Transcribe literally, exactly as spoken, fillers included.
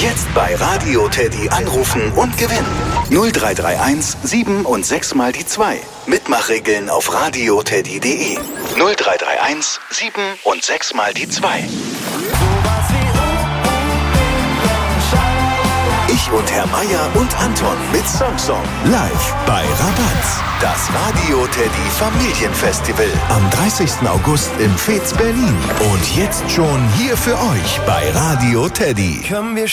Jetzt bei Radio Teddy anrufen und gewinnen. null drei drei eins sieben und sechs mal die zwei. Mitmachregeln auf radioteddy punkt de. null drei drei eins sieben und sechs mal die zwei. Ich und Herr Meier und Anton mit Song-Song. Live bei Rabatz. Das Radio Teddy Familienfestival. Am dreißigsten August im Fez Berlin. Und jetzt schon hier für euch bei Radio Teddy.